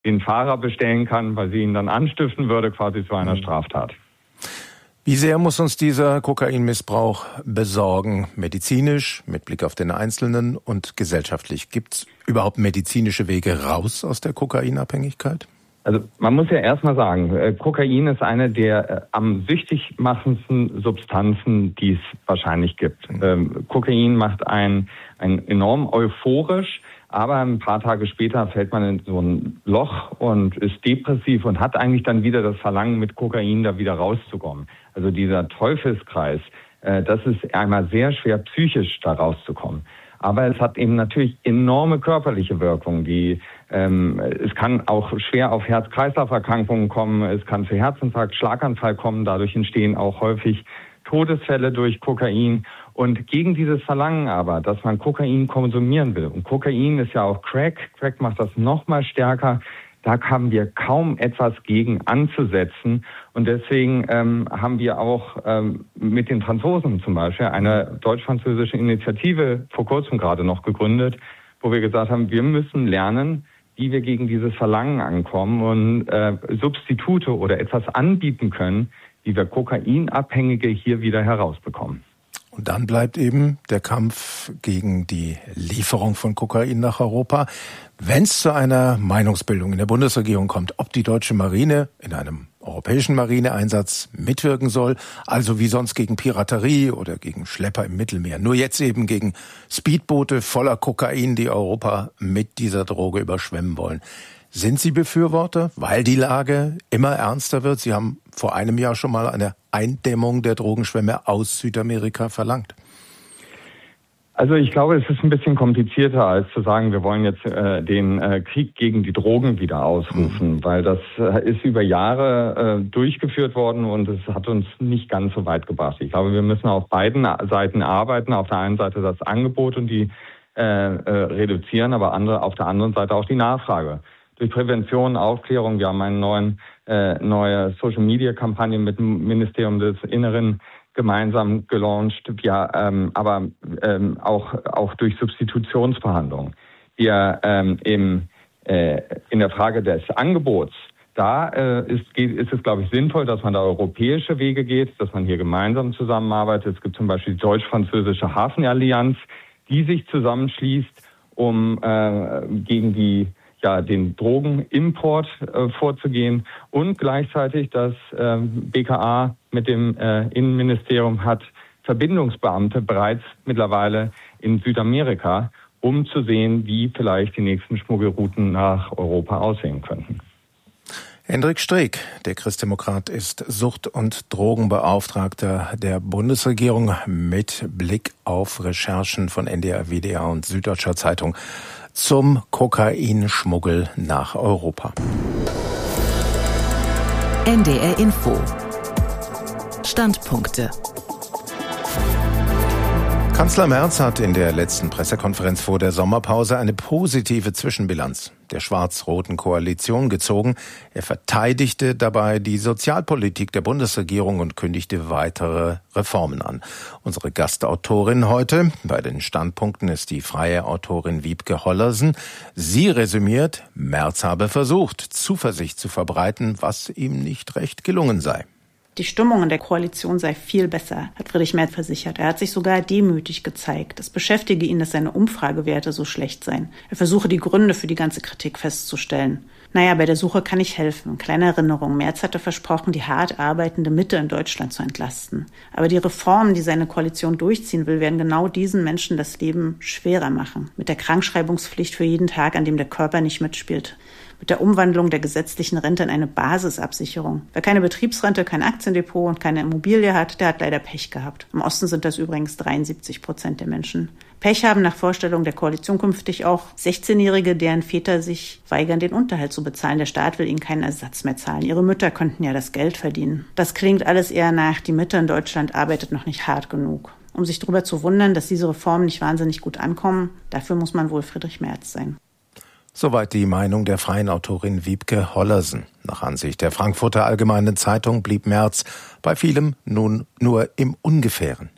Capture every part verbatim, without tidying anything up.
den Fahrer bestellen kann, weil sie ihn dann anstiften würde, quasi zu einer Straftat. Wie sehr muss uns dieser Kokainmissbrauch besorgen? Medizinisch, mit Blick auf den Einzelnen und gesellschaftlich. Gibt es überhaupt medizinische Wege raus aus der Kokainabhängigkeit? Also man muss ja erstmal sagen, äh, Kokain ist eine der äh, am süchtig machendsten Substanzen, die es wahrscheinlich gibt. Ähm, Kokain macht einen, einen enorm euphorisch, aber ein paar Tage später fällt man in so ein Loch und ist depressiv und hat eigentlich dann wieder das Verlangen, mit Kokain da wieder rauszukommen. Also dieser Teufelskreis, äh, das ist einmal sehr schwer psychisch da rauszukommen. Aber es hat eben natürlich enorme körperliche Wirkungen. Die, ähm, es kann auch schwer auf Herz-Kreislauf-Erkrankungen kommen, es kann zu Herzinfarkt, Schlaganfall kommen. Dadurch entstehen auch häufig Todesfälle durch Kokain. Und gegen dieses Verlangen aber, dass man Kokain konsumieren will, und Kokain ist ja auch Crack, Crack macht das noch mal stärker, da haben wir kaum etwas gegen anzusetzen. Und deswegen ähm, haben wir auch ähm, mit den Franzosen zum Beispiel eine deutsch-französische Initiative vor kurzem gerade noch gegründet, wo wir gesagt haben, wir müssen lernen, wie wir gegen dieses Verlangen ankommen und äh, Substitute oder etwas anbieten können, wie wir Kokainabhängige hier wieder herausbekommen. Und dann bleibt eben der Kampf gegen die Lieferung von Kokain nach Europa. Wenn es zu einer Meinungsbildung in der Bundesregierung kommt, ob die deutsche Marine in einem europäischen Marineeinsatz mitwirken soll, also wie sonst gegen Piraterie oder gegen Schlepper im Mittelmeer, nur jetzt eben gegen Speedboote voller Kokain, die Europa mit dieser Droge überschwemmen wollen. Sind Sie Befürworter, weil die Lage immer ernster wird? Sie haben vor einem Jahr schon mal eine Eindämmung der Drogenschwemme aus Südamerika verlangt. Also ich glaube, es ist ein bisschen komplizierter, als zu sagen, wir wollen jetzt äh, den äh, Krieg gegen die Drogen wieder ausrufen, mhm. weil das äh, ist über Jahre äh, durchgeführt worden und es hat uns nicht ganz so weit gebracht. Ich glaube, wir müssen auf beiden Seiten arbeiten. Auf der einen Seite das Angebot und die äh, äh, reduzieren, aber andere, auf der anderen Seite auch die Nachfrage. Durch Prävention, Aufklärung, wir haben eine neuen, äh, neue Social-Media-Kampagne mit dem Ministerium des Inneren gemeinsam gelauncht, ja, ähm, aber ähm, auch auch durch Substitutionsverhandlungen. Wir ähm, im, äh, in der Frage des Angebots, da äh, ist, geht, ist es, glaube ich, sinnvoll, dass man da europäische Wege geht, dass man hier gemeinsam zusammenarbeitet. Es gibt zum Beispiel die deutsch-französische Hafenallianz, die sich zusammenschließt, um äh, gegen die ja, den Drogenimport äh, vorzugehen und gleichzeitig das äh, B K A mit dem äh, Innenministerium hat Verbindungsbeamte bereits mittlerweile in Südamerika, um zu sehen, wie vielleicht die nächsten Schmuggelrouten nach Europa aussehen könnten. Hendrik Streeck, der Christdemokrat, ist Sucht- und Drogenbeauftragter der Bundesregierung mit Blick auf Recherchen von N D R, W D R und Süddeutscher Zeitung zum Kokainschmuggel nach Europa. N D R Info. Standpunkte. Kanzler Merz hat in der letzten Pressekonferenz vor der Sommerpause eine positive Zwischenbilanz der schwarz-roten Koalition gezogen. Er verteidigte dabei die Sozialpolitik der Bundesregierung und kündigte weitere Reformen an. Unsere Gastautorin heute bei den Standpunkten ist die freie Autorin Wiebke Hollersen. Sie resümiert, Merz habe versucht, Zuversicht zu verbreiten, was ihm nicht recht gelungen sei. Die Stimmung in der Koalition sei viel besser, hat Friedrich Merz versichert. Er hat sich sogar demütig gezeigt. Es beschäftige ihn, dass seine Umfragewerte so schlecht seien. Er versuche, die Gründe für die ganze Kritik festzustellen. Naja, bei der Suche kann ich helfen. Kleine Erinnerung. Merz hatte versprochen, die hart arbeitende Mitte in Deutschland zu entlasten. Aber die Reformen, die seine Koalition durchziehen will, werden genau diesen Menschen das Leben schwerer machen. Mit der Krankschreibungspflicht für jeden Tag, an dem der Körper nicht mitspielt. Mit der Umwandlung der gesetzlichen Rente in eine Basisabsicherung. Wer keine Betriebsrente, kein Aktiendepot und keine Immobilie hat, der hat leider Pech gehabt. Im Osten sind das übrigens dreiundsiebzig Prozent der Menschen. Pech haben nach Vorstellung der Koalition künftig auch sechzehnjährige, deren Väter sich weigern, den Unterhalt zu bezahlen. Der Staat will ihnen keinen Ersatz mehr zahlen. Ihre Mütter könnten ja das Geld verdienen. Das klingt alles eher nach, die Mitte in Deutschland arbeitet noch nicht hart genug. Um sich darüber zu wundern, dass diese Reformen nicht wahnsinnig gut ankommen, dafür muss man wohl Friedrich Merz sein. Soweit die Meinung der freien Autorin Wiebke Hollersen. Nach Ansicht der Frankfurter Allgemeinen Zeitung blieb Merz bei vielem nun nur im Ungefähren.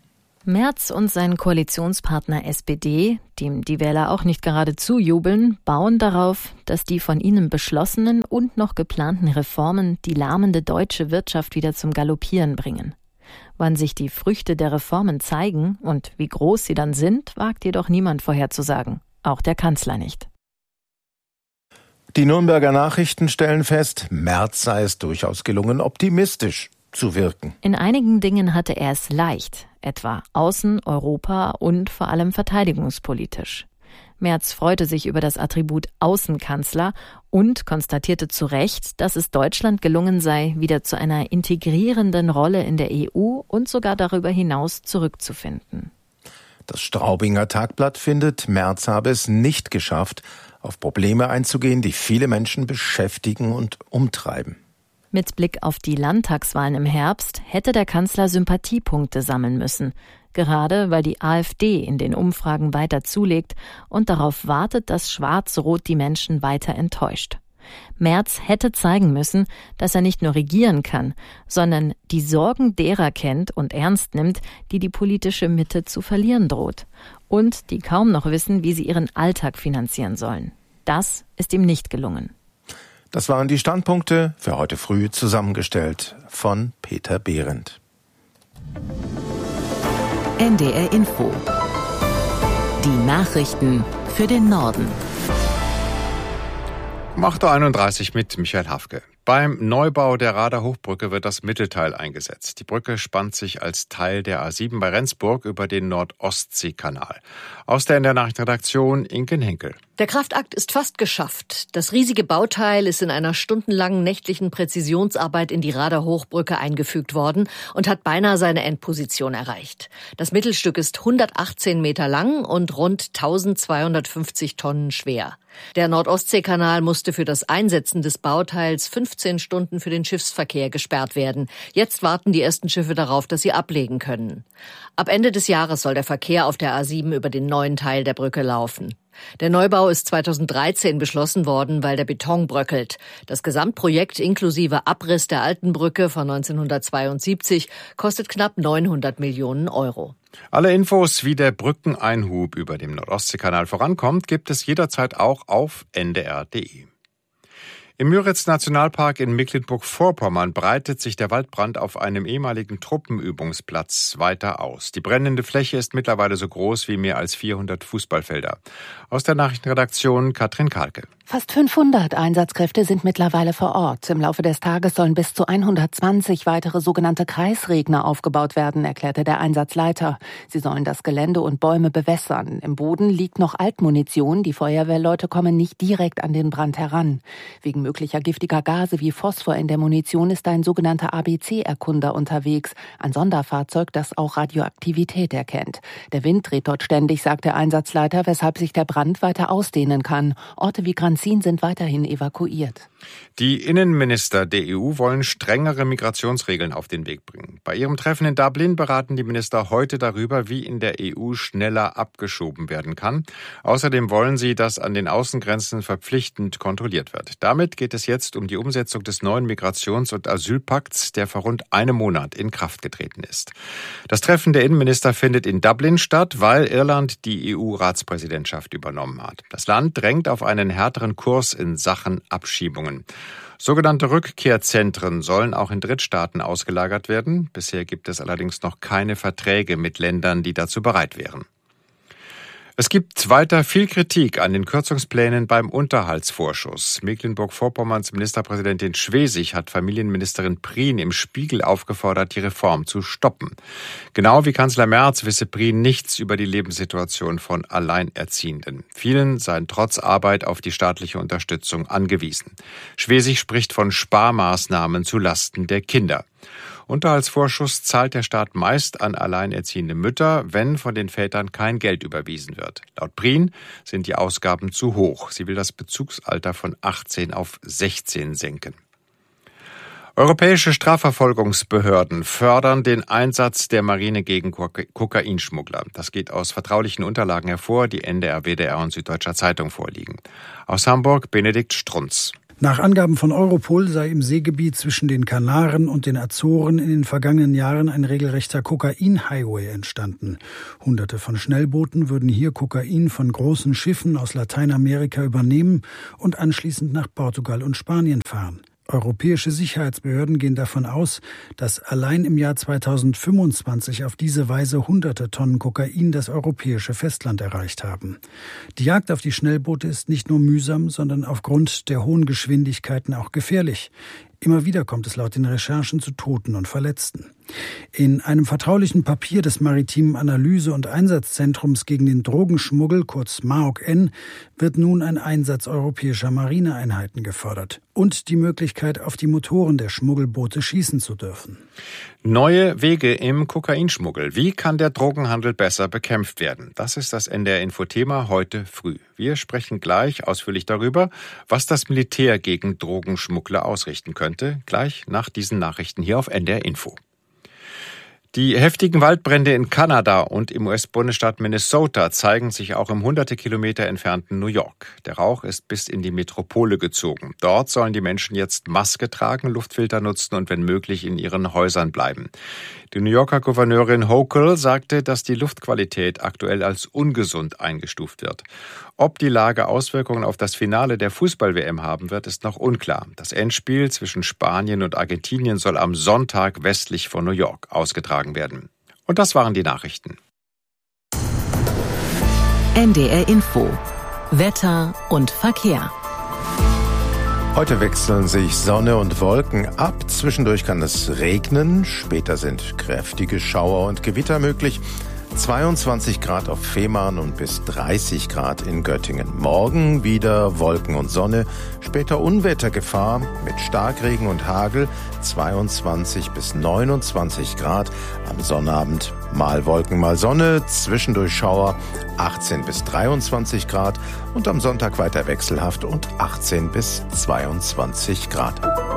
Merz und sein Koalitionspartner S P D, dem die Wähler auch nicht gerade zujubeln, bauen darauf, dass die von ihnen beschlossenen und noch geplanten Reformen die lahmende deutsche Wirtschaft wieder zum Galoppieren bringen. Wann sich die Früchte der Reformen zeigen und wie groß sie dann sind, wagt jedoch niemand vorherzusagen, auch der Kanzler nicht. Die Nürnberger Nachrichten stellen fest, Merz sei es durchaus gelungen, optimistisch zu wirken. In einigen Dingen hatte er es leicht, etwa außen-, Europa- und vor allem verteidigungspolitisch. Merz freute sich über das Attribut Außenkanzler und konstatierte zu Recht, dass es Deutschland gelungen sei, wieder zu einer integrierenden Rolle in der E U und sogar darüber hinaus zurückzufinden. Das Straubinger Tagblatt findet, Merz habe es nicht geschafft, auf Probleme einzugehen, die viele Menschen beschäftigen und umtreiben. Mit Blick auf die Landtagswahlen im Herbst hätte der Kanzler Sympathiepunkte sammeln müssen, gerade weil die AfD in den Umfragen weiter zulegt und darauf wartet, dass Schwarz-Rot die Menschen weiter enttäuscht. Merz hätte zeigen müssen, dass er nicht nur regieren kann, sondern die Sorgen derer kennt und ernst nimmt, die die politische Mitte zu verlieren droht und die kaum noch wissen, wie sie ihren Alltag finanzieren sollen. Das ist ihm nicht gelungen. Das waren die Standpunkte für heute früh, zusammengestellt von Peter Behrendt. N D R Info. Die Nachrichten für den Norden. Um acht Uhr einunddreißig mit Michael Hafke. Beim Neubau der Rader Hochbrücke wird das Mittelteil eingesetzt. Die Brücke spannt sich als Teil der A sieben bei Rendsburg über den Nord-Ostsee-Kanal. Aus der N D R Nachrichtenredaktion Inken Henkel. Der Kraftakt ist fast geschafft. Das riesige Bauteil ist in einer stundenlangen nächtlichen Präzisionsarbeit in die Rader Hochbrücke eingefügt worden und hat beinahe seine Endposition erreicht. Das Mittelstück ist hundertachtzehn Meter lang und rund eintausendzweihundertfünfzig Tonnen schwer. Der Nord-Ostsee-Kanal musste für das Einsetzen des Bauteils fünfzehn Stunden für den Schiffsverkehr gesperrt werden. Jetzt warten die ersten Schiffe darauf, dass sie ablegen können. Ab Ende des Jahres soll der Verkehr auf der A sieben über den neuen Teil der Brücke laufen. Der Neubau ist zweitausenddreizehn beschlossen worden, weil der Beton bröckelt. Das Gesamtprojekt inklusive Abriss der alten Brücke von neunzehnhundertzweiundsiebzig kostet knapp neunhundert Millionen Euro. Alle Infos, wie der Brückeneinhub über dem Nord-Ostsee-Kanal vorankommt, gibt es jederzeit auch auf n d r punkt d e. Im Müritz-Nationalpark in Mecklenburg-Vorpommern breitet sich der Waldbrand auf einem ehemaligen Truppenübungsplatz weiter aus. Die brennende Fläche ist mittlerweile so groß wie mehr als vierhundert Fußballfelder. Aus der Nachrichtenredaktion Katrin Kahlke. Fast fünfhundert Einsatzkräfte sind mittlerweile vor Ort. Im Laufe des Tages sollen bis zu hundertzwanzig weitere sogenannte Kreisregner aufgebaut werden, erklärte der Einsatzleiter. Sie sollen das Gelände und Bäume bewässern. Im Boden liegt noch Altmunition. Die Feuerwehrleute kommen nicht direkt an den Brand heran. Wegen möglicher giftiger Gase wie Phosphor in der Munition ist ein sogenannter A B C-Erkunder unterwegs. Ein Sonderfahrzeug, das auch Radioaktivität erkennt. Der Wind dreht dort ständig, sagt der Einsatzleiter, weshalb sich der Brand weiter ausdehnen kann. Orte wie Granzin sind weiterhin evakuiert. Die Innenminister der E U wollen strengere Migrationsregeln auf den Weg bringen. Bei ihrem Treffen in Dublin beraten die Minister heute darüber, wie in der E U schneller abgeschoben werden kann. Außerdem wollen sie, dass an den Außengrenzen verpflichtend kontrolliert wird. Damit geht es jetzt um die Umsetzung des neuen Migrations- und Asylpakts, der vor rund einem Monat in Kraft getreten ist. Das Treffen der Innenminister findet in Dublin statt, weil Irland die E U-Ratspräsidentschaft übernommen hat. Das Land drängt auf einen härteren Kurs in Sachen Abschiebungen. Sogenannte Rückkehrzentren sollen auch in Drittstaaten ausgelagert werden. Bisher gibt es allerdings noch keine Verträge mit Ländern, die dazu bereit wären. Es gibt weiter viel Kritik an den Kürzungsplänen beim Unterhaltsvorschuss. Mecklenburg-Vorpommerns Ministerpräsidentin Schwesig hat Familienministerin Prien im Spiegel aufgefordert, die Reform zu stoppen. Genau wie Kanzler Merz wisse Prien nichts über die Lebenssituation von Alleinerziehenden. Vielen seien trotz Arbeit auf die staatliche Unterstützung angewiesen. Schwesig spricht von Sparmaßnahmen zu Lasten der Kinder. Unterhaltsvorschuss zahlt der Staat meist an alleinerziehende Mütter, wenn von den Vätern kein Geld überwiesen wird. Laut Prien sind die Ausgaben zu hoch. Sie will das Bezugsalter von achtzehn auf sechzehn senken. Europäische Strafverfolgungsbehörden fördern den Einsatz der Marine gegen Kokainschmuggler. Das geht aus vertraulichen Unterlagen hervor, die N D R, W D R und Süddeutscher Zeitung vorliegen. Aus Hamburg Benedikt Strunz. Nach Angaben von Europol sei im Seegebiet zwischen den Kanaren und den Azoren in den vergangenen Jahren ein regelrechter Kokain-Highway entstanden. Hunderte von Schnellbooten würden hier Kokain von großen Schiffen aus Lateinamerika übernehmen und anschließend nach Portugal und Spanien fahren. Europäische Sicherheitsbehörden gehen davon aus, dass allein im Jahr zweitausendfünfundzwanzig auf diese Weise hunderte Tonnen Kokain das europäische Festland erreicht haben. Die Jagd auf die Schnellboote ist nicht nur mühsam, sondern aufgrund der hohen Geschwindigkeiten auch gefährlich. Immer wieder kommt es laut den Recherchen zu Toten und Verletzten. In einem vertraulichen Papier des Maritimen Analyse- und Einsatzzentrums gegen den Drogenschmuggel, kurz M A O K N, wird nun ein Einsatz europäischer Marineeinheiten gefordert und die Möglichkeit, auf die Motoren der Schmuggelboote schießen zu dürfen. Neue Wege im Kokainschmuggel. Wie kann der Drogenhandel besser bekämpft werden? Das ist das N D R-Info-Thema heute früh. Wir sprechen gleich ausführlich darüber, was das Militär gegen Drogenschmuggler ausrichten könnte. Gleich nach diesen Nachrichten hier auf N D R-Info. Die heftigen Waldbrände in Kanada und im U S-Bundesstaat Minnesota zeigen sich auch im hunderte Kilometer entfernten New York. Der Rauch ist bis in die Metropole gezogen. Dort sollen die Menschen jetzt Maske tragen, Luftfilter nutzen und wenn möglich in ihren Häusern bleiben. Die New Yorker Gouverneurin Hochul sagte, dass die Luftqualität aktuell als ungesund eingestuft wird. Ob die Lage Auswirkungen auf das Finale der Fußball-W M haben wird, ist noch unklar. Das Endspiel zwischen Spanien und Argentinien soll am Sonntag westlich von New York ausgetragen werden. Und das waren die Nachrichten. N D R Info. Wetter und Verkehr. Heute wechseln sich Sonne und Wolken ab. Zwischendurch kann es regnen. Später sind kräftige Schauer und Gewitter möglich. zweiundzwanzig Grad auf Fehmarn und bis dreißig Grad in Göttingen. Morgen wieder Wolken und Sonne, später Unwettergefahr mit Starkregen und Hagel, zweiundzwanzig bis neunundzwanzig Grad. Am Sonnabend mal Wolken, mal Sonne, zwischendurch Schauer, achtzehn bis dreiundzwanzig Grad und am Sonntag weiter wechselhaft und achtzehn bis zweiundzwanzig Grad.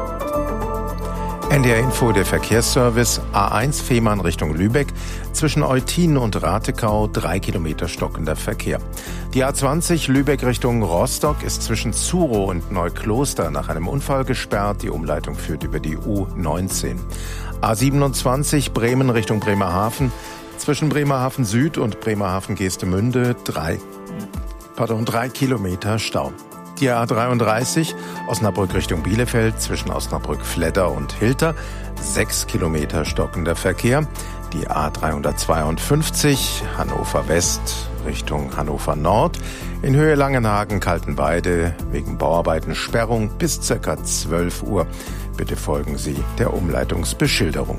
N D R Info, der Verkehrsservice. A eins Fehmarn Richtung Lübeck. Zwischen Eutin und Ratekau drei Kilometer stockender Verkehr. Die A zwanzig Lübeck Richtung Rostock ist zwischen Zurow und Neukloster nach einem Unfall gesperrt. Die Umleitung führt über die U neunzehn. A siebenundzwanzig Bremen Richtung Bremerhaven. Zwischen Bremerhaven Süd und Bremerhaven Geestemünde drei, pardon, drei Kilometer Stau. Die A dreiunddreißig, Osnabrück Richtung Bielefeld, zwischen Osnabrück, Vledder und Hilter, sechs Kilometer stockender Verkehr. Die A dreihundertzweiundfünfzig, Hannover West Richtung Hannover Nord, in Höhe Langenhagen, Kaltenweide, wegen Bauarbeiten Sperrung bis ca. zwölf Uhr. Bitte folgen Sie der Umleitungsbeschilderung.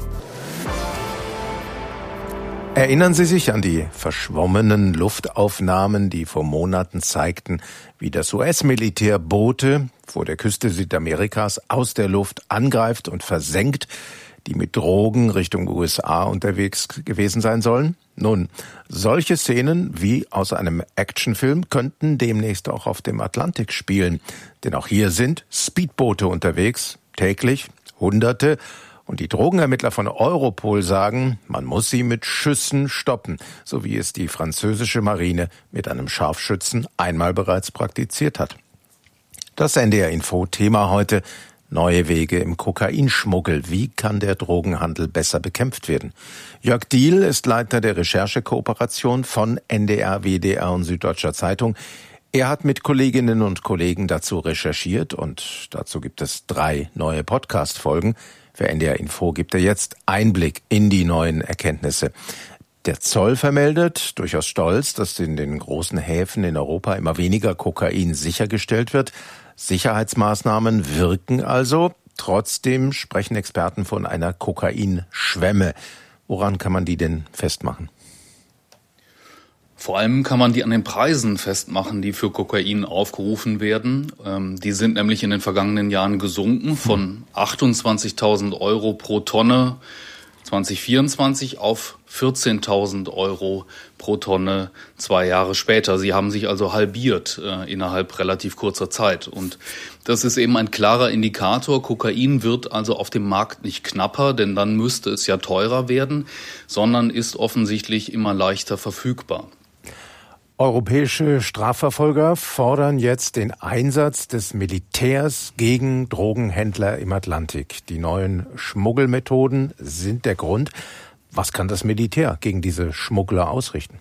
Erinnern Sie sich an die verschwommenen Luftaufnahmen, die vor Monaten zeigten, wie das U S-Militär Boote vor der Küste Südamerikas aus der Luft angreift und versenkt, die mit Drogen Richtung U S A unterwegs gewesen sein sollen? Nun, solche Szenen wie aus einem Actionfilm könnten demnächst auch auf dem Atlantik spielen. Denn auch hier sind Speedboote unterwegs, täglich Hunderte. Und die Drogenermittler von Europol sagen, man muss sie mit Schüssen stoppen, so wie es die französische Marine mit einem Scharfschützen einmal bereits praktiziert hat. Das N D R-Info-Thema heute: Neue Wege im Kokainschmuggel. Wie kann der Drogenhandel besser bekämpft werden? Jörg Diehl ist Leiter der Recherchekooperation von N D R, W D R und Süddeutscher Zeitung. Er hat mit Kolleginnen und Kollegen dazu recherchiert und dazu gibt es drei neue Podcast-Folgen. Für N D R Info gibt er jetzt Einblick in die neuen Erkenntnisse. Der Zoll vermeldet, durchaus stolz, dass in den großen Häfen in Europa immer weniger Kokain sichergestellt wird. Sicherheitsmaßnahmen wirken also. Trotzdem sprechen Experten von einer Kokainschwemme. Woran kann man die denn festmachen? Vor allem kann man die an den Preisen festmachen, die für Kokain aufgerufen werden. Ähm, die sind nämlich in den vergangenen Jahren gesunken von achtundzwanzigtausend Euro pro Tonne zwanzig vierundzwanzig auf vierzehntausend Euro pro Tonne zwei Jahre später. Sie haben sich also halbiert äh, innerhalb relativ kurzer Zeit. Und das ist eben ein klarer Indikator. Kokain wird also auf dem Markt nicht knapper, denn dann müsste es ja teurer werden, sondern ist offensichtlich immer leichter verfügbar. Europäische Strafverfolger fordern jetzt den Einsatz des Militärs gegen Drogenhändler im Atlantik. Die neuen Schmuggelmethoden sind der Grund. Was kann das Militär gegen diese Schmuggler ausrichten?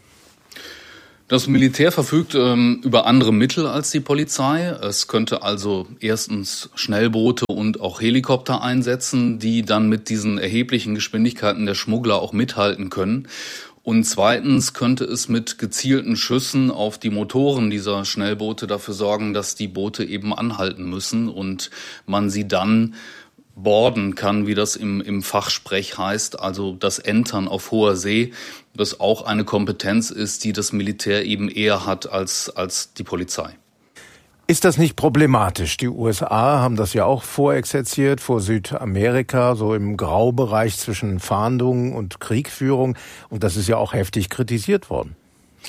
Das Militär verfügt ähm, über andere Mittel als die Polizei. Es könnte also erstens Schnellboote und auch Helikopter einsetzen, die dann mit diesen erheblichen Geschwindigkeiten der Schmuggler auch mithalten können. Und zweitens könnte es mit gezielten Schüssen auf die Motoren dieser Schnellboote dafür sorgen, dass die Boote eben anhalten müssen und man sie dann boarden kann, wie das im, im Fachsprech heißt, also das Entern auf hoher See, das auch eine Kompetenz ist, die das Militär eben eher hat als, als die Polizei. Ist das nicht problematisch? Die U S A haben das ja auch vorexerziert vor Südamerika, so im Graubereich zwischen Fahndung und Kriegführung. Und das ist ja auch heftig kritisiert worden.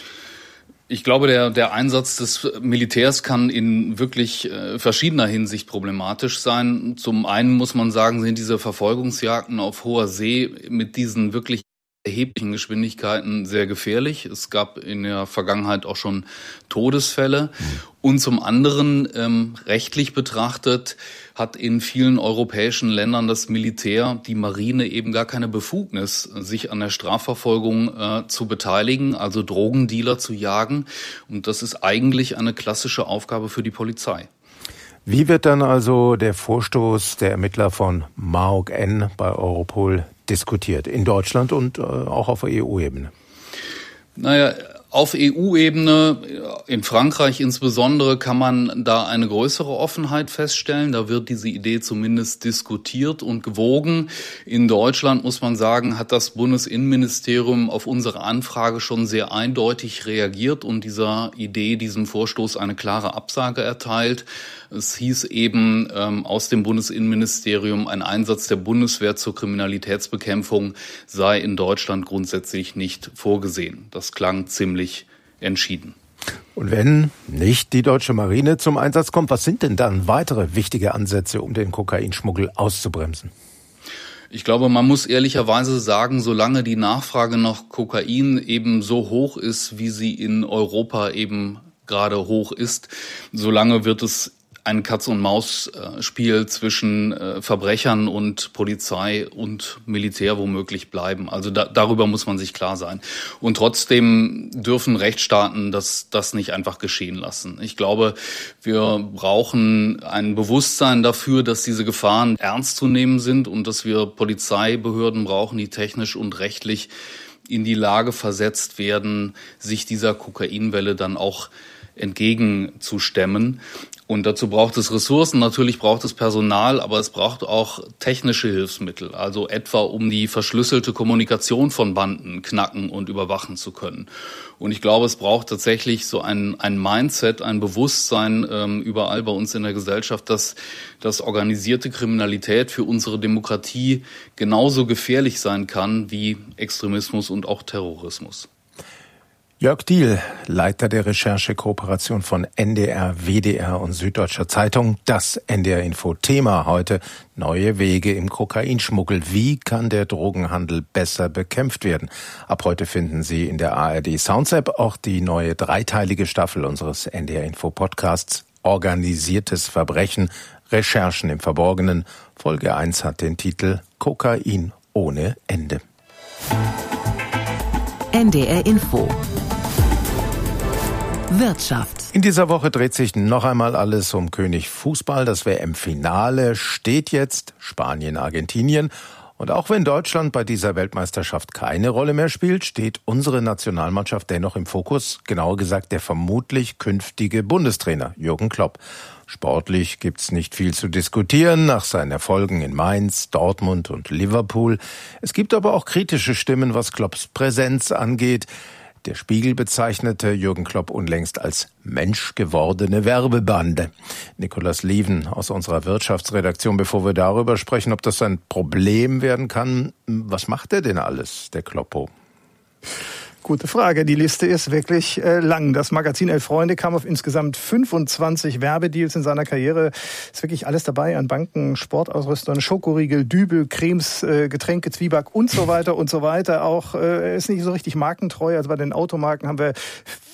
Ich glaube, der, der Einsatz des Militärs kann in wirklich äh, verschiedener Hinsicht problematisch sein. Zum einen muss man sagen, sind diese Verfolgungsjagden auf hoher See mit diesen wirklich erheblichen Geschwindigkeiten sehr gefährlich. Es gab in der Vergangenheit auch schon Todesfälle. Und zum anderen, ähm, rechtlich betrachtet, hat in vielen europäischen Ländern das Militär, die Marine eben gar keine Befugnis, sich an der Strafverfolgung äh, zu beteiligen, also Drogendealer zu jagen. Und das ist eigentlich eine klassische Aufgabe für die Polizei. Wie wird dann also der Vorstoß der Ermittler von M A O G N bei Europol diskutiert? In Deutschland und äh, auch auf E U-Ebene? Naja, auf E U-Ebene, in Frankreich insbesondere, kann man da eine größere Offenheit feststellen. Da wird diese Idee zumindest diskutiert und gewogen. In Deutschland, muss man sagen, hat das Bundesinnenministerium auf unsere Anfrage schon sehr eindeutig reagiert und dieser Idee, diesem Vorstoß eine klare Absage erteilt. Es hieß eben ähm, aus dem Bundesinnenministerium, ein Einsatz der Bundeswehr zur Kriminalitätsbekämpfung sei in Deutschland grundsätzlich nicht vorgesehen. Das klang ziemlich entschieden. Und wenn nicht die deutsche Marine zum Einsatz kommt, was sind denn dann weitere wichtige Ansätze, um den Kokainschmuggel auszubremsen? Ich glaube, man muss ehrlicherweise sagen, solange die Nachfrage nach Kokain eben so hoch ist, wie sie in Europa eben gerade hoch ist, solange wird es ein Katz-und-Maus-Spiel zwischen äh, Verbrechern und Polizei und Militär womöglich bleiben. Also da, darüber muss man sich klar sein. Und trotzdem dürfen Rechtsstaaten das, das nicht einfach geschehen lassen. Ich glaube, wir brauchen ein Bewusstsein dafür, dass diese Gefahren ernst zu nehmen sind und dass wir Polizeibehörden brauchen, die technisch und rechtlich in die Lage versetzt werden, sich dieser Kokainwelle dann auch entgegenzustemmen. Und dazu braucht es Ressourcen, natürlich braucht es Personal, aber es braucht auch technische Hilfsmittel, also etwa um die verschlüsselte Kommunikation von Banden knacken und überwachen zu können. Und ich glaube, es braucht tatsächlich so ein, ein Mindset, ein Bewusstsein ähm, überall bei uns in der Gesellschaft, dass, dass organisierte Kriminalität für unsere Demokratie genauso gefährlich sein kann wie Extremismus und auch Terrorismus. Jörg Diehl, Leiter der Recherchekooperation von N D R, W D R und Süddeutscher Zeitung. Das N D R-Info-Thema heute: Neue Wege im Kokainschmuggel. Wie kann der Drogenhandel besser bekämpft werden? Ab heute finden Sie in der A R D Sounds-App auch die neue dreiteilige Staffel unseres N D R-Info-Podcasts Organisiertes Verbrechen, Recherchen im Verborgenen. Folge eins hat den Titel Kokain ohne Ende. N D R Info Wirtschaft. In dieser Woche dreht sich noch einmal alles um König Fußball. Das W M-Finale steht jetzt, Spanien, Argentinien. Und auch wenn Deutschland bei dieser Weltmeisterschaft keine Rolle mehr spielt, steht unsere Nationalmannschaft dennoch im Fokus. Genauer gesagt der vermutlich künftige Bundestrainer Jürgen Klopp. Sportlich gibt's nicht viel zu diskutieren nach seinen Erfolgen in Mainz, Dortmund und Liverpool. Es gibt aber auch kritische Stimmen, was Klopps Präsenz angeht. Der Spiegel bezeichnete Jürgen Klopp unlängst als menschgewordene Werbebande. Nicolas Lieven aus unserer Wirtschaftsredaktion, bevor wir darüber sprechen, ob das ein Problem werden kann, was macht er denn alles, der Kloppo? Gute Frage. Die Liste ist wirklich äh, lang. Das Magazin Elf Freunde kam auf insgesamt fünfundzwanzig Werbedeals in seiner Karriere. Ist wirklich alles dabei an Banken, Sportausrüstern, Schokoriegel, Dübel, Cremes, äh, Getränke, Zwieback und so weiter und so weiter. Auch äh, ist nicht so richtig markentreu. Also bei den Automarken haben wir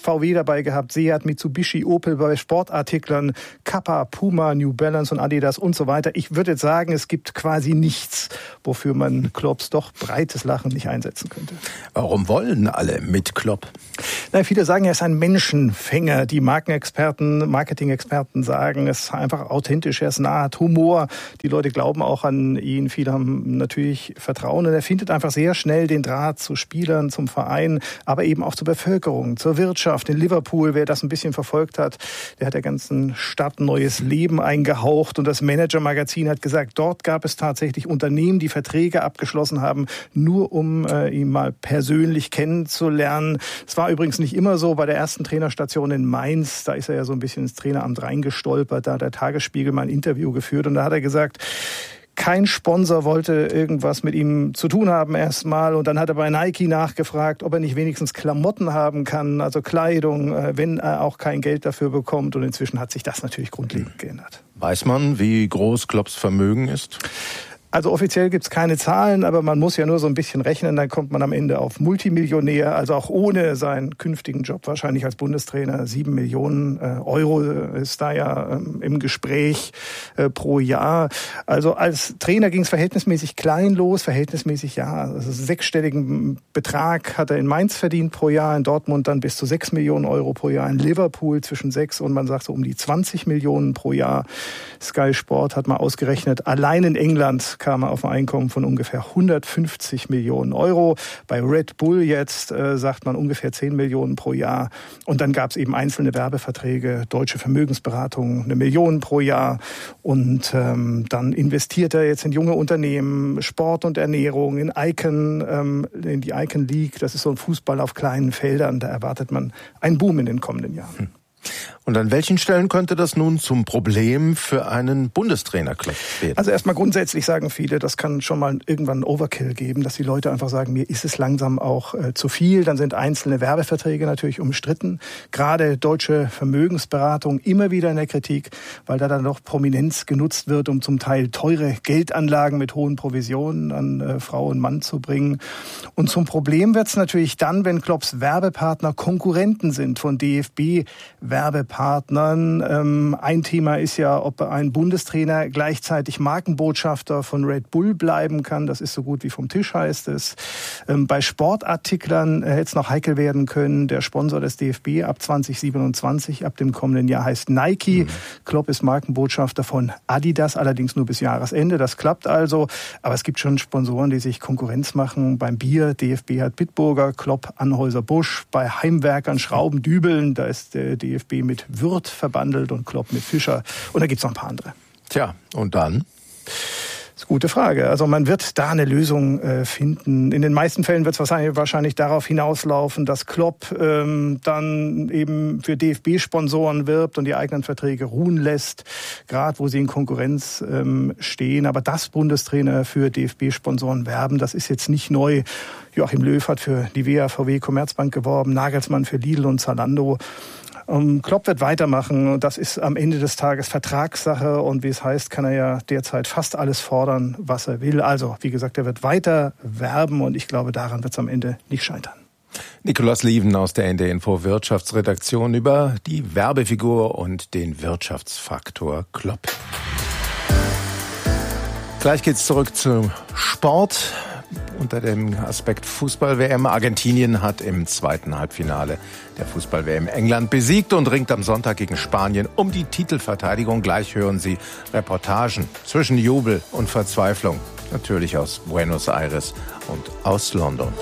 V W dabei gehabt, Seat, Mitsubishi, Opel bei Sportartiklern, Kappa, Puma, New Balance und Adidas und so weiter. Ich würde jetzt sagen, es gibt quasi nichts, wofür man Klopps doch breites Lachen nicht einsetzen könnte. Warum wollen alle mit Klopp? Na, viele sagen, er ist ein Menschenfänger. Die Markenexperten, Marketing-Experten sagen, es ist einfach authentisch, er ist nah, hat Humor. Die Leute glauben auch an ihn. Viele haben natürlich Vertrauen. Und er findet einfach sehr schnell den Draht zu Spielern, zum Verein, aber eben auch zur Bevölkerung, zur Wirtschaft. In Liverpool, wer das ein bisschen verfolgt hat, der hat der ganzen Stadt neues Leben eingehaucht. Und das Manager-Magazin hat gesagt, dort gab es tatsächlich Unternehmen, die Verträge abgeschlossen haben, nur um äh, ihn mal persönlich kennenzulernen. Es war übrigens nicht immer so. Bei der ersten Trainerstation in Mainz, da ist er ja so ein bisschen ins Traineramt reingestolpert. Da hat der Tagesspiegel mal ein Interview geführt und da hat er gesagt, kein Sponsor wollte irgendwas mit ihm zu tun haben erstmal. Und dann hat er bei Nike nachgefragt, ob er nicht wenigstens Klamotten haben kann, also Kleidung, wenn er auch kein Geld dafür bekommt. Und inzwischen hat sich das natürlich grundlegend geändert. Weiß man, wie groß Klopps Vermögen ist? Also offiziell gibt's keine Zahlen, aber man muss ja nur so ein bisschen rechnen, dann kommt man am Ende auf Multimillionär, also auch ohne seinen künftigen Job wahrscheinlich als Bundestrainer. Sieben Millionen äh, Euro ist da ja ähm, im Gespräch äh, pro Jahr. Also als Trainer ging's verhältnismäßig klein los, verhältnismäßig ja, also sechsstelligen Betrag hat er in Mainz verdient pro Jahr, in Dortmund dann bis zu sechs Millionen Euro pro Jahr, in Liverpool zwischen sechs und man sagt so um die zwanzig Millionen pro Jahr. Sky Sport hat mal ausgerechnet, allein in England kam er auf ein Einkommen von ungefähr hundertfünfzig Millionen Euro. Bei Red Bull jetzt äh, sagt man ungefähr zehn Millionen pro Jahr. Und dann gab es eben einzelne Werbeverträge, Deutsche Vermögensberatung, eine Million pro Jahr. Und ähm, dann investiert er jetzt in junge Unternehmen, Sport und Ernährung, in Icon, ähm, in die Icon League. Das ist so ein Fußball auf kleinen Feldern. Da erwartet man einen Boom in den kommenden Jahren. Hm. Und an welchen Stellen könnte das nun zum Problem für einen Bundestrainerclub werden? Also erstmal grundsätzlich sagen viele, das kann schon mal irgendwann einen Overkill geben, dass die Leute einfach sagen, mir ist es langsam auch äh, zu viel. Dann sind einzelne Werbeverträge natürlich umstritten. Gerade Deutsche Vermögensberatung immer wieder in der Kritik, weil da dann doch Prominenz genutzt wird, um zum Teil teure Geldanlagen mit hohen Provisionen an äh, Frau und Mann zu bringen. Und zum Problem wird es natürlich dann, wenn Klopps Werbepartner Konkurrenten sind von D F B-Werbepartnern. Ähm, ein Thema ist ja, ob ein Bundestrainer gleichzeitig Markenbotschafter von Red Bull bleiben kann. Das ist so gut wie vom Tisch, heißt es. Ähm, bei Sportartiklern hätte es noch heikel werden können. Der Sponsor des D F B ab zwanzig siebenundzwanzig, ab dem kommenden Jahr, heißt Nike. Mhm. Klopp ist Markenbotschafter von Adidas, allerdings nur bis Jahresende. Das klappt also. Aber es gibt schon Sponsoren, die sich Konkurrenz machen. Beim Bier, D F B hat Bitburger, Klopp Anheuser-Busch. Bei Heimwerkern, Schrauben, Dübeln, da ist der D F B mit Würth verbandelt und Klopp mit Fischer. Und da gibt's noch ein paar andere. Tja, und dann? Das ist eine gute Frage. Also man wird da eine Lösung äh, finden. In den meisten Fällen wird es wahrscheinlich, wahrscheinlich darauf hinauslaufen, dass Klopp ähm, dann eben für D F B-Sponsoren wirbt und die eigenen Verträge ruhen lässt, gerade wo sie in Konkurrenz ähm, stehen. Aber dass Bundestrainer für D F B-Sponsoren werben, das ist jetzt nicht neu. Joachim Löw hat für Nivea, V W, Commerzbank geworben, Nagelsmann für Lidl und Zalando. Um, Klopp wird weitermachen. Das ist am Ende des Tages Vertragssache und wie es heißt, kann er ja derzeit fast alles fordern, was er will. Also, wie gesagt, er wird weiter werben und ich glaube, daran wird es am Ende nicht scheitern. Nikolaus Lieven aus der N D R Info Wirtschaftsredaktion über die Werbefigur und den Wirtschaftsfaktor Klopp. Gleich geht's zurück zum Sport. Unter dem Aspekt Fußball-W M. Argentinien hat im zweiten Halbfinale der Fußball-W M England besiegt und ringt am Sonntag gegen Spanien um die Titelverteidigung. Gleich hören Sie Reportagen zwischen Jubel und Verzweiflung. Natürlich aus Buenos Aires und aus London.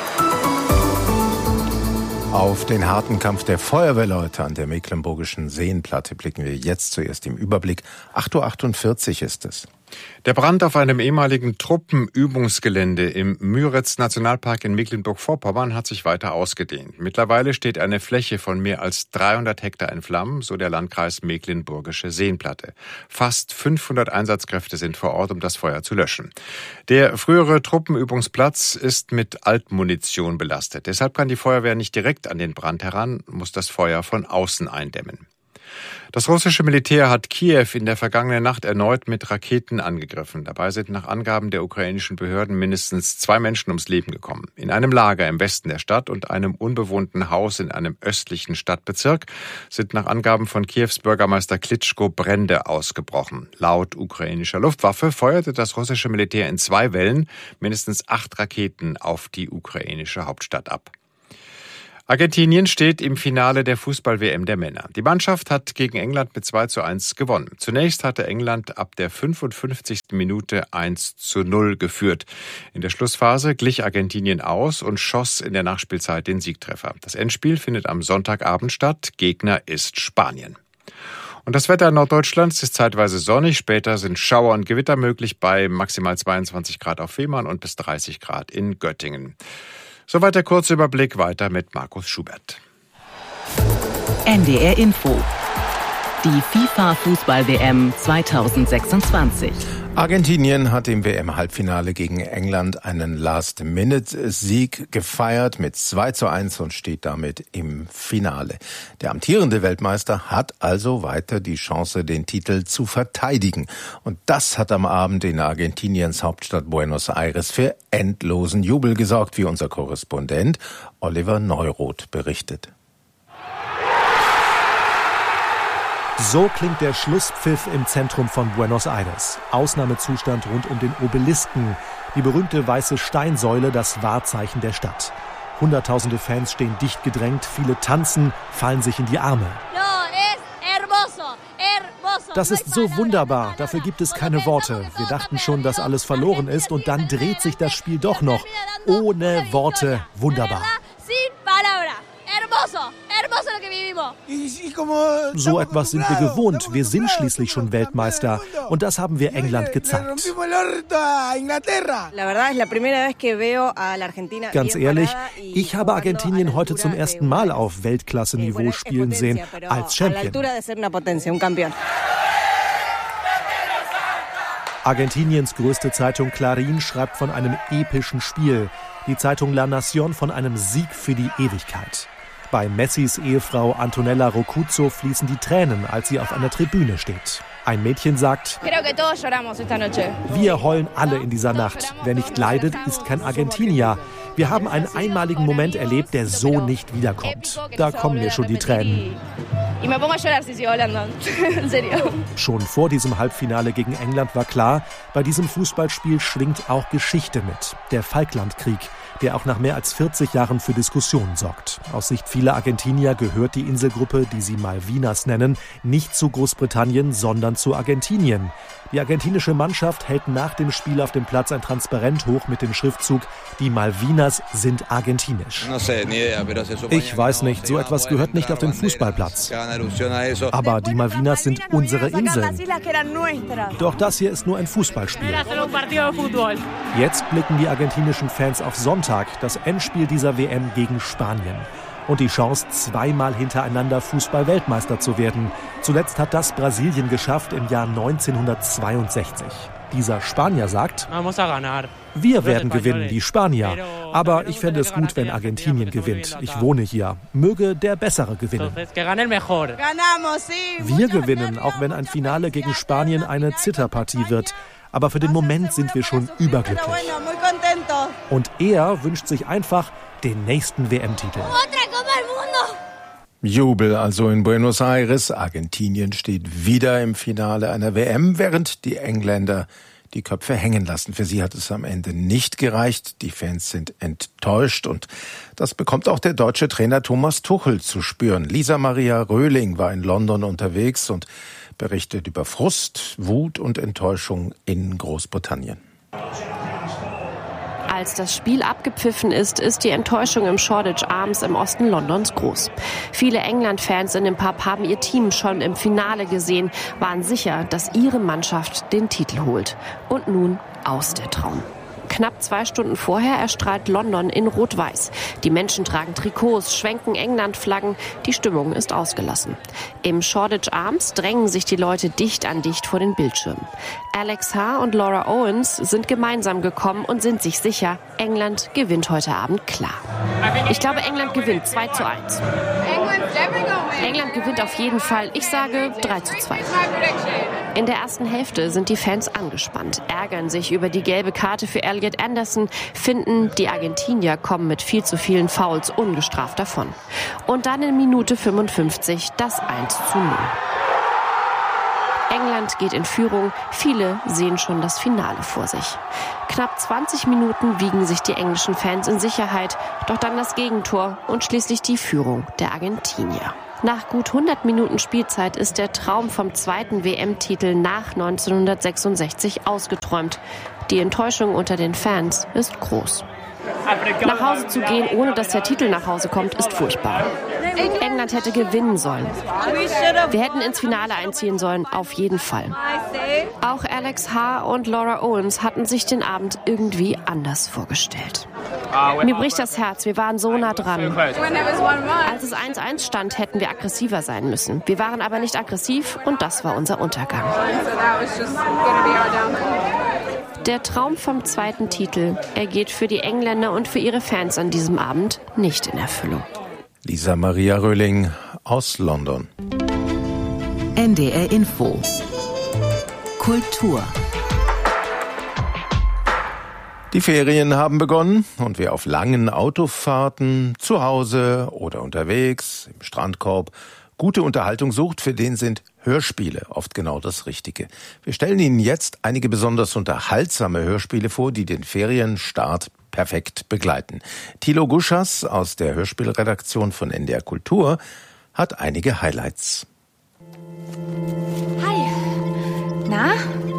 Auf den harten Kampf der Feuerwehrleute an der Mecklenburgischen Seenplatte blicken wir jetzt zuerst im Überblick. acht Uhr achtundvierzig ist es. Der Brand auf einem ehemaligen Truppenübungsgelände im Müritz-Nationalpark in Mecklenburg-Vorpommern hat sich weiter ausgedehnt. Mittlerweile steht eine Fläche von mehr als dreihundert Hektar in Flammen, so der Landkreis Mecklenburgische Seenplatte. Fast fünfhundert Einsatzkräfte sind vor Ort, um das Feuer zu löschen. Der frühere Truppenübungsplatz ist mit Altmunition belastet. Deshalb kann die Feuerwehr nicht direkt an den Brand heran, muss das Feuer von außen eindämmen. Das russische Militär hat Kiew in der vergangenen Nacht erneut mit Raketen angegriffen. Dabei sind nach Angaben der ukrainischen Behörden mindestens zwei Menschen ums Leben gekommen. In einem Lager im Westen der Stadt und einem unbewohnten Haus in einem östlichen Stadtbezirk sind nach Angaben von Kiews Bürgermeister Klitschko Brände ausgebrochen. Laut ukrainischer Luftwaffe feuerte das russische Militär in zwei Wellen mindestens acht Raketen auf die ukrainische Hauptstadt ab. Argentinien steht im Finale der Fußball-W M der Männer. Die Mannschaft hat gegen England mit zwei zu eins gewonnen. Zunächst hatte England ab der fünfundfünfzigsten Minute eins zu null geführt. In der Schlussphase glich Argentinien aus und schoss in der Nachspielzeit den Siegtreffer. Das Endspiel findet am Sonntagabend statt. Gegner ist Spanien. Und das Wetter in Norddeutschland ist zeitweise sonnig. Später sind Schauer und Gewitter möglich bei maximal zweiundzwanzig Grad auf Fehmarn und bis dreißig Grad in Göttingen. Soweit der kurze Überblick, weiter mit Markus Schubert. N D R Info. Die FIFA-Fußball-W M zweitausendsechsundzwanzig. Argentinien hat im W M-Halbfinale gegen England einen Last-Minute-Sieg gefeiert mit zwei zu eins und steht damit im Finale. Der amtierende Weltmeister hat also weiter die Chance, den Titel zu verteidigen. Und das hat am Abend in Argentiniens Hauptstadt Buenos Aires für endlosen Jubel gesorgt, wie unser Korrespondent Oliver Neuroth berichtet. So klingt der Schlusspfiff im Zentrum von Buenos Aires. Ausnahmezustand rund um den Obelisken, die berühmte weiße Steinsäule, das Wahrzeichen der Stadt. Hunderttausende Fans stehen dicht gedrängt, viele tanzen, fallen sich in die Arme. Das ist so wunderbar, dafür gibt es keine Worte. Wir dachten schon, dass alles verloren ist und dann dreht sich das Spiel doch noch. Ohne Worte, wunderbar. So etwas sind wir gewohnt. Wir sind schließlich schon Weltmeister. Und das haben wir England gezeigt. Ganz ehrlich, ich habe Argentinien heute zum ersten Mal auf Weltklasse-Niveau spielen sehen, als Champion. Argentiniens größte Zeitung Clarín schreibt von einem epischen Spiel. Die Zeitung La Nación von einem Sieg für die Ewigkeit. Bei Messis Ehefrau Antonella Rocuzzo fließen die Tränen, als sie auf einer Tribüne steht. Ein Mädchen sagt, wir heulen alle in dieser Nacht. Wer nicht leidet, ist kein Argentinier. Wir haben einen einmaligen Moment erlebt, der so nicht wiederkommt. Da kommen mir schon die Tränen. Schon vor diesem Halbfinale gegen England war klar, bei diesem Fußballspiel schwingt auch Geschichte mit. Der Falklandkrieg, der auch nach mehr als vierzig Jahren für Diskussionen sorgt. Aus Sicht vieler Argentinier gehört die Inselgruppe, die sie Malvinas nennen, nicht zu Großbritannien, sondern zu Argentinien. Die argentinische Mannschaft hält nach dem Spiel auf dem Platz ein Transparent hoch mit dem Schriftzug „Die Malvinas sind argentinisch". Ich weiß nicht, so etwas gehört nicht auf den Fußballplatz. Aber die Malvinas sind unsere Inseln. Doch das hier ist nur ein Fußballspiel. Jetzt blicken die argentinischen Fans auf Sonntag, das Endspiel dieser W M gegen Spanien. Und die Chance, zweimal hintereinander Fußball-Weltmeister zu werden. Zuletzt hat das Brasilien geschafft im Jahr neunzehnhundertzweiundsechzig. Dieser Spanier sagt, wir werden gewinnen, die Spanier. Aber ich fände es gut, wenn Argentinien gewinnt. Ich wohne hier. Möge der Bessere gewinnen. Wir gewinnen, auch wenn ein Finale gegen Spanien eine Zitterpartie wird. Aber für den Moment sind wir schon überglücklich. Und er wünscht sich einfach den nächsten W M-Titel. Jubel also in Buenos Aires. Argentinien steht wieder im Finale einer W M, während die Engländer die Köpfe hängen lassen. Für sie hat es am Ende nicht gereicht. Die Fans sind enttäuscht und das bekommt auch der deutsche Trainer Thomas Tuchel zu spüren. Lisa Maria Röhling war in London unterwegs und berichtet über Frust, Wut und Enttäuschung in Großbritannien. Als das Spiel abgepfiffen ist, ist die Enttäuschung im Shoreditch Arms im Osten Londons groß. Viele England-Fans in dem Pub haben ihr Team schon im Finale gesehen, waren sicher, dass ihre Mannschaft den Titel holt. Und nun aus der Traum. Knapp zwei Stunden vorher erstrahlt London in Rot-Weiß. Die Menschen tragen Trikots, schwenken England-Flaggen. Die Stimmung ist ausgelassen. Im Shoreditch Arms drängen sich die Leute dicht an dicht vor den Bildschirmen. Alex H. und Laura Owens sind gemeinsam gekommen und sind sich sicher, England gewinnt heute Abend klar. Ich glaube, England gewinnt zwei zu eins. England gewinnt auf jeden Fall. Ich sage drei zu zwei. In der ersten Hälfte sind die Fans angespannt, ärgern sich über die gelbe Karte für Elliot Anderson, finden, die Argentinier kommen mit viel zu vielen Fouls ungestraft davon. Und dann in Minute fünfundfünfzig das eins zu null. England geht in Führung, viele sehen schon das Finale vor sich. Knapp zwanzig Minuten wiegen sich die englischen Fans in Sicherheit, doch dann das Gegentor und schließlich die Führung der Argentinier. Nach gut hundert Minuten Spielzeit ist der Traum vom zweiten W M-Titel nach neunzehnhundertsechsundsechzig ausgeträumt. Die Enttäuschung unter den Fans ist groß. Nach Hause zu gehen, ohne dass der Titel nach Hause kommt, ist furchtbar. England hätte gewinnen sollen. Wir hätten ins Finale einziehen sollen, auf jeden Fall. Auch Alex H. und Laura Owens hatten sich den Abend irgendwie anders vorgestellt. Mir bricht das Herz, wir waren so nah dran. Als es eins eins stand, hätten wir aggressiver sein müssen. Wir waren aber nicht aggressiv und das war unser Untergang. Der Traum vom zweiten Titel, er geht für die Engländer und für ihre Fans an diesem Abend nicht in Erfüllung. Lisa Maria Röhling aus London. N D R Info. Kultur. Die Ferien haben begonnen und wer auf langen Autofahrten, zu Hause oder unterwegs, im Strandkorb, gute Unterhaltung sucht, für den sind Hörspiele oft genau das Richtige. Wir stellen Ihnen jetzt einige besonders unterhaltsame Hörspiele vor, die den Ferienstart perfekt begleiten. Thilo Guschas aus der Hörspielredaktion von N D R Kultur hat einige Highlights. Hi. Na?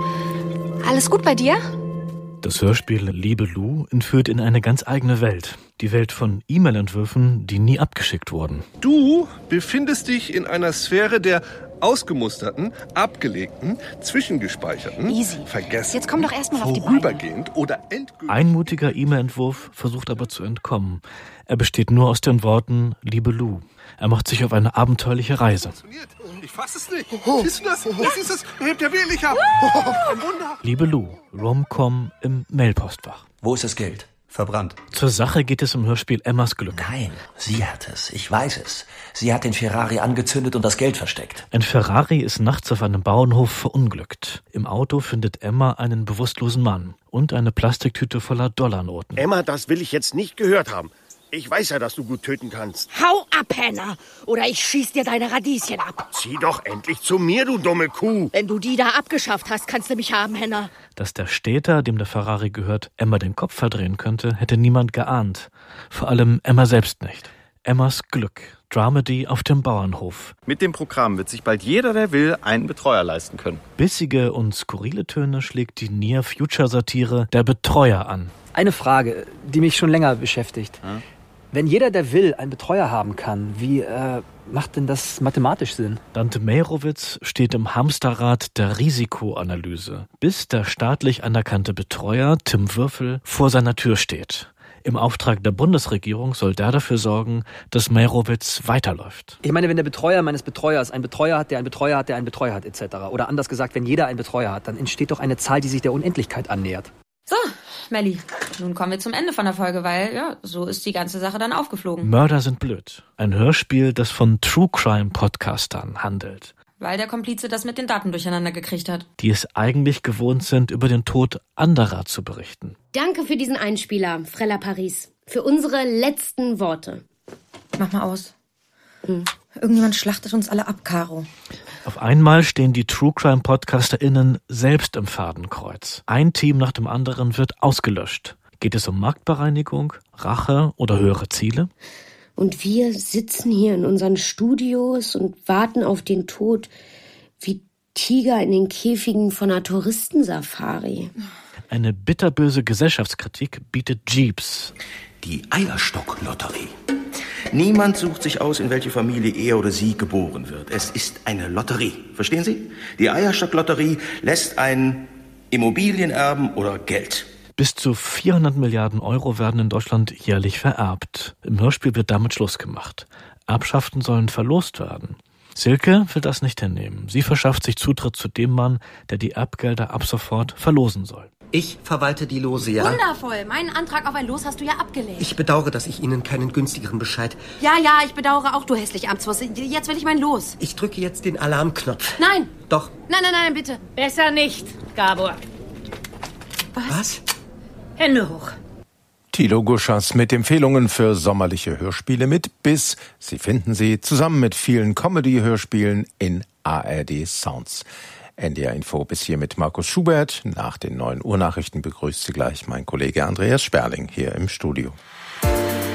Alles gut bei dir? Das Hörspiel Liebe Lou entführt in eine ganz eigene Welt. Die Welt von E-Mail-Entwürfen, die nie abgeschickt wurden. Du befindest dich in einer Sphäre der ausgemusterten, abgelegten, zwischengespeicherten, Easy. vergessen, Jetzt komm doch erstmal auf die vorübergehend oder endgültig. Ein mutiger E-Mail-Entwurf versucht aber zu entkommen. Er besteht nur aus den Worten Liebe Lou. Er macht sich auf eine abenteuerliche Reise. Ich fass es nicht. Siehst du das? Das ist es. Er hebt der Wehlicher. Ein Wunder. Liebe Lou, Rom-Com im Mailpostfach. Wo ist das Geld? Verbrannt. Zur Sache geht es im Hörspiel Emmas Glück. Nein, sie hat es. Ich weiß es. Sie hat den Ferrari angezündet und das Geld versteckt. Ein Ferrari ist nachts auf einem Bauernhof verunglückt. Im Auto findet Emma einen bewusstlosen Mann und eine Plastiktüte voller Dollarnoten. Emma, das will ich jetzt nicht gehört haben. Ich weiß ja, dass du gut töten kannst. Hau ab, Henner, oder ich schieß dir deine Radieschen ab. Zieh doch endlich zu mir, du dumme Kuh. Wenn du die da abgeschafft hast, kannst du mich haben, Henner. Dass der Städter, dem der Ferrari gehört, Emma den Kopf verdrehen könnte, hätte niemand geahnt. Vor allem Emma selbst nicht. Emmas Glück. Dramedy auf dem Bauernhof. Mit dem Programm wird sich bald jeder, der will, einen Betreuer leisten können. Bissige und skurrile Töne schlägt die Near-Future-Satire Der Betreuer an. Eine Frage, die mich schon länger beschäftigt. Hm? Wenn jeder, der will, einen Betreuer haben kann, wie äh, macht denn das mathematisch Sinn? Dante Meyerowitz steht im Hamsterrad der Risikoanalyse, bis der staatlich anerkannte Betreuer Tim Würfel vor seiner Tür steht. Im Auftrag der Bundesregierung soll der dafür sorgen, dass Meyerowitz weiterläuft. Ich meine, wenn der Betreuer meines Betreuers einen Betreuer hat, der einen Betreuer hat, der einen Betreuer hat, et cetera. Oder anders gesagt, wenn jeder einen Betreuer hat, dann entsteht doch eine Zahl, die sich der Unendlichkeit annähert. So, Melli, nun kommen wir zum Ende von der Folge, weil, ja, so ist die ganze Sache dann aufgeflogen. Mörder sind blöd. Ein Hörspiel, das von True-Crime-Podcastern handelt. Weil der Komplize das mit den Daten durcheinander gekriegt hat. Die es eigentlich gewohnt sind, über den Tod anderer zu berichten. Danke für diesen Einspieler, Frella Paris. Für unsere letzten Worte. Mach mal aus. Hm. Irgendjemand schlachtet uns alle ab, Caro. Auf einmal stehen die True-Crime-PodcasterInnen selbst im Fadenkreuz. Ein Team nach dem anderen wird ausgelöscht. Geht es um Marktbereinigung, Rache oder höhere Ziele? Und wir sitzen hier in unseren Studios und warten auf den Tod wie Tiger in den Käfigen von einer Touristensafari. Eine bitterböse Gesellschaftskritik bietet Jeeps. Die Eierstock-Lotterie. Niemand sucht sich aus, in welche Familie er oder sie geboren wird. Es ist eine Lotterie. Verstehen Sie? Die Eierstock-Lotterie lässt einen Immobilien erben oder Geld. Bis zu vierhundert Milliarden Euro werden in Deutschland jährlich vererbt. Im Hörspiel wird damit Schluss gemacht. Erbschaften sollen verlost werden. Silke will das nicht hinnehmen. Sie verschafft sich Zutritt zu dem Mann, der die Erbgelder ab sofort verlosen soll. Ich verwalte die Lose, ja? Wundervoll. Meinen Antrag auf ein Los hast du ja abgelehnt. Ich bedauere, dass ich Ihnen keinen günstigeren Bescheid... Ja, ja, ich bedauere auch, du hässlich Amtswurst. Jetzt will ich mein Los. Ich drücke jetzt den Alarmknopf. Nein. Doch. Nein, nein, nein, bitte. Besser nicht, Gabor. Was? Was? Hände hoch. Thilo Guschas mit Empfehlungen für sommerliche Hörspiele mit Biss. Sie finden sie zusammen mit vielen Comedy-Hörspielen in A R D Sounds. N D R Info bis hier mit Markus Schubert. Nach den neun Uhr Nachrichten begrüßt Sie gleich mein Kollege Andreas Sperling hier im Studio.